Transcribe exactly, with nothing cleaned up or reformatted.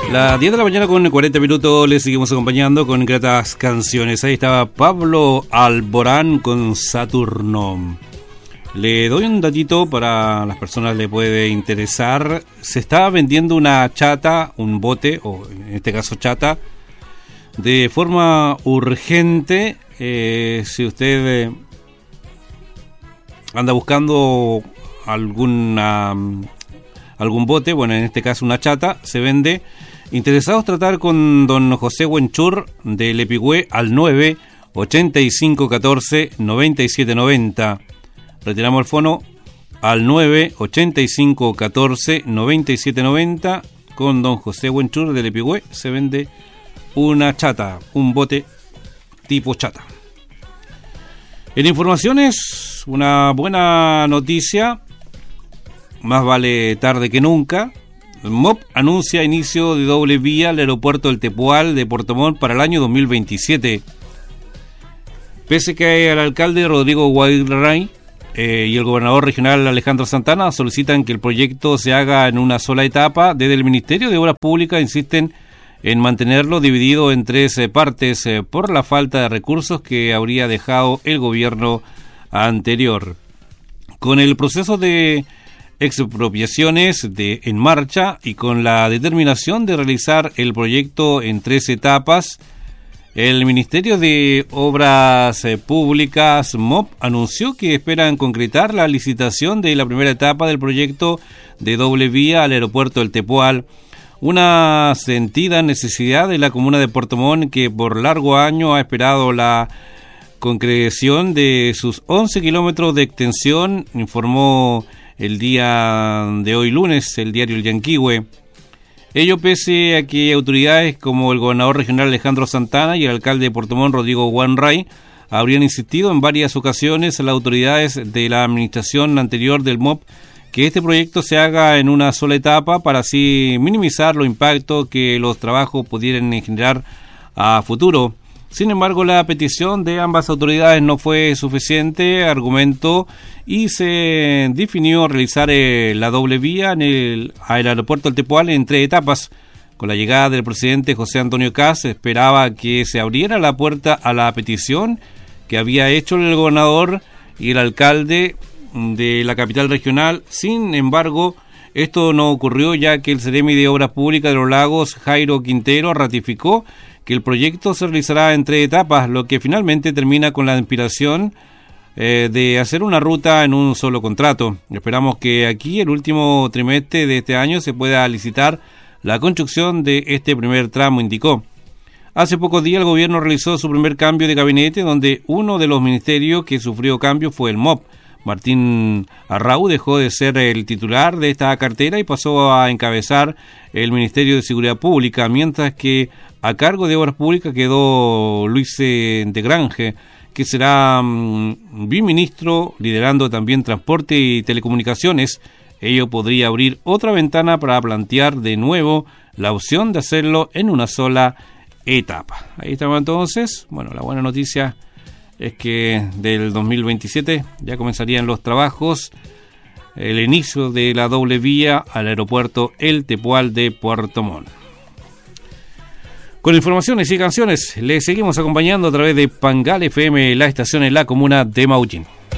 Las diez de la mañana con cuarenta minutos, les seguimos acompañando con gratas canciones. Ahí estaba Pablo Alborán con Saturno. Le doy un datito para las personas le puede interesar. Se está vendiendo una chata, un bote, o en este caso chata, de forma urgente. Eh, si usted eh, anda buscando alguna, algún bote, bueno, en este caso una chata, se vende. Interesados tratar con don José Huenchur del Epigüé al nueve ochenta y cinco catorce noventa y siete noventa. Retiramos el fono al nueve ochenta y cinco catorce noventa y siete noventa. Con don José Huenchur del Epigüé se vende una chata, un bote tipo chata. En informaciones, una buena noticia, más vale tarde que nunca. El M O P anuncia inicio de doble vía al aeropuerto del Tepual de Puerto Montt para el año dos mil veintisiete. Pese que el alcalde Rodrigo Guairray eh, y el gobernador regional Alejandro Santana solicitan que el proyecto se haga en una sola etapa, desde el Ministerio de Obras Públicas insisten en mantenerlo dividido en tres eh, partes eh, por la falta de recursos que habría dejado el gobierno anterior. Con el proceso de expropiaciones de, en marcha y con la determinación de realizar el proyecto en tres etapas, el Ministerio de Obras Públicas, M O P, anunció que esperan concretar la licitación de la primera etapa del proyecto de doble vía al aeropuerto del Tepual, una sentida necesidad de la comuna de Puerto Montt que por largo año ha esperado la concreción de sus once kilómetros de extensión, informó el día de hoy lunes el diario El Yanquihue. Ello pese a que autoridades como el gobernador regional Alejandro Santana y el alcalde de Puerto Montt Rodrigo Guairray habrían insistido en varias ocasiones a las autoridades de la administración anterior del M O P que este proyecto se haga en una sola etapa para así minimizar los impactos que los trabajos pudieran generar a futuro. Sin embargo, la petición de ambas autoridades no fue suficiente, argumentó, y se definió realizar eh, la doble vía en el, al aeropuerto del Tepual en tres etapas. Con la llegada del presidente José Antonio Kast, se esperaba que se abriera la puerta a la petición que había hecho el gobernador y el alcalde de la capital regional. Sin embargo, esto no ocurrió, ya que el Ceremi de Obras Públicas de los Lagos, Jairo Quintero, ratificó que el proyecto se realizará en tres etapas, lo que finalmente termina con la inspiración eh, de hacer una ruta en un solo contrato. Esperamos que aquí, el último trimestre de este año, se pueda licitar la construcción de este primer tramo, indicó. Hace pocos días el gobierno realizó su primer cambio de gabinete, donde uno de los ministerios que sufrió cambio fue el M O P. Martín Arrau dejó de ser el titular de esta cartera y pasó a encabezar el Ministerio de Seguridad Pública, mientras que a cargo de Obras Públicas quedó Luis de Grange, que será um, biministro, liderando también Transporte y Telecomunicaciones. Ello podría abrir otra ventana para plantear de nuevo la opción de hacerlo en una sola etapa. Ahí estamos entonces. Bueno, la buena noticia es que del dos mil veintisiete ya comenzarían los trabajos, el inicio de la doble vía al aeropuerto El Tepual de Puerto Montt. Con informaciones y canciones, le seguimos acompañando a través de Pangal F M, la estación en la comuna de Maullín.